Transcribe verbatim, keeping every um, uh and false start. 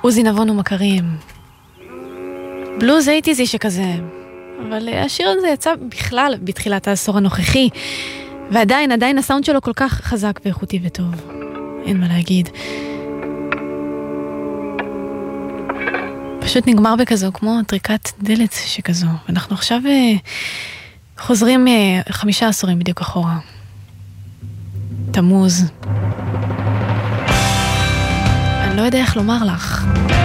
עוזי נבון ומכרים. בלוז אייטיזי שכזה. אבל השיר הזה יצא בכלל בתחילת העשור הנוכחי. ועדיין, עדיין הסאונד שלו כל כך חזק ואיכותי וטוב. אין מה להגיד. פשוט נגמר בכזו, כמו טריקת דלת שכזו. ואנחנו עכשיו חוזרים חמישה עשורים בדיוק אחורה. תמוז. אני לא יודע איך לומר לך.